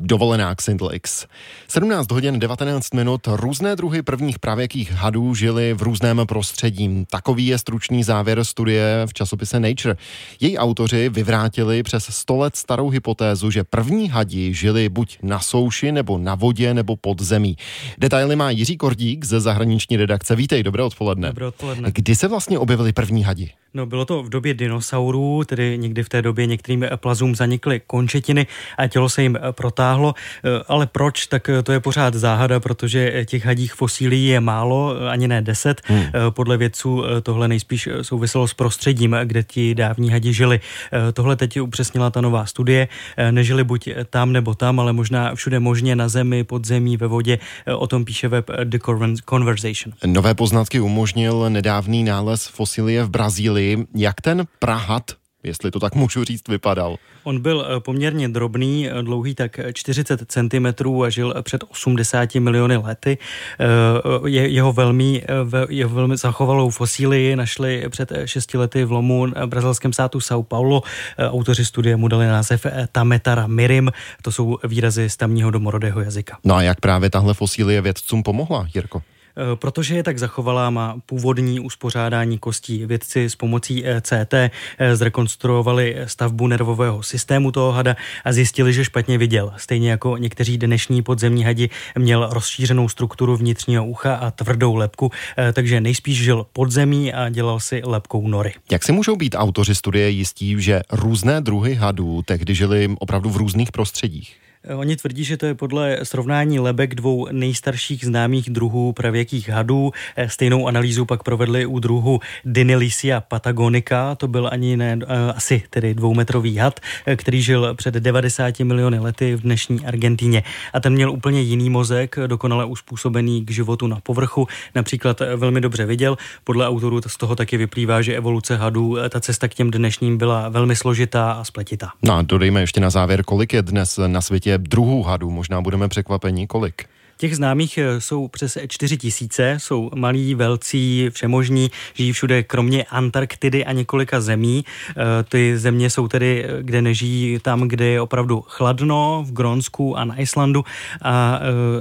dovolená k St. Lakes. 17 hodin 19 minut, různé druhy prvních pravěkých hadů žily v různém prostředí. Takový je stručný závěr studie v časopise Nature. Její autoři vyvrátili přes 100 let starou hypotézu, že první hadi žili buď na souši, nebo na vodě, nebo pod zemí. Detaily má Jiří Kordík ze zahraniční redakce. Vítej, dobré odpoledne. Dobré odpoledne. Kdy se vlastně objevily první hadi? No, bylo to v době dinosaurů, tedy někdy v té době některým plazům zanikly končetiny a tělo se jim protáhlo. Ale proč? Tak to je pořád záhada, protože těch hadích fosílií je málo, ani ne 10. Podle vědců tohle nejspíš souviselo s prostředím, kde ti dávní hadi žili. Tohle teď upřesnila ta nová studie. Nežili buď tam nebo tam, ale možná všude možně na zemi, pod zemí, ve vodě. O tom píše web The Conversation. Nové poznatky umožnil nedávný nález fosilie v Brazílii. Jak ten prahad, jestli to tak můžu říct, vypadal? On byl poměrně drobný, dlouhý tak 40 cm a žil před 80 miliony lety. Jeho velmi zachovalou fosílii našli před 6 lety v lomu v brazilském státu São Paulo. Autoři studie mu dali název Tametara mirim. To jsou výrazy z tamního domorodého jazyka. No a jak právě tahle fosílie vědcům pomohla, Jirko? Protože je tak zachovalá, má původní uspořádání kostí. Vědci s pomocí CT zrekonstruovali stavbu nervového systému toho hada a zjistili, že špatně viděl. Stejně jako někteří dnešní podzemní hadi měl rozšířenou strukturu vnitřního ucha a tvrdou lebku, takže nejspíš žil pod zemí a dělal si lebkou nory. Jak si můžou být autoři studie jistí, že různé druhy hadů tehdy žili opravdu v různých prostředích? Oni tvrdí, že to je podle srovnání lebek dvou nejstarších známých druhů pravěkých hadů. Stejnou analýzu pak provedli u druhu Deinonychia patagonica. To byl asi tedy 2metrový had, který žil před 90 miliony lety v dnešní Argentíně. A ten měl úplně jiný mozek, dokonale uspůsobený k životu na povrchu. Například velmi dobře viděl. Podle autorů z toho taky vyplývá, že evoluce hadů, ta cesta k těm dnešním byla velmi složitá a spletitá. No a dodejme ještě na závěr, kolik je dnes na světě druhů hadů, možná budeme překvapeni, kolik? Těch známých jsou přes 4 000, jsou malí, velcí, všemožní, žijí všude kromě Antarktidy a několika zemí. Ty země jsou tedy, kde nežijí tam, kde je opravdu chladno, v Grónsku a na Islandu a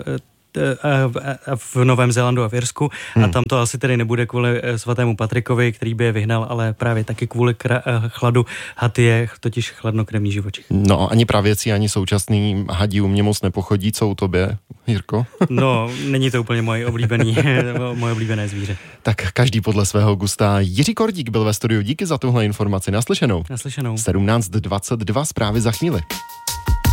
v Novém Zélandu a v Irsku. A tam to asi tedy nebude kvůli svatému Patrikovi, který by je vyhnal, ale právě taky kvůli chladu. Had je totiž chladnokrevný živočich. No ani pravěcí, ani současný hadí u mě moc nepochodí. Co u tobě, Jirko? No, není to úplně moje oblíbené zvíře. Tak každý podle svého gusta. Jiří Kordík byl ve studiu. Díky za tuhle informaci. Naslyšenou. 17:22 zprávy za chvíli.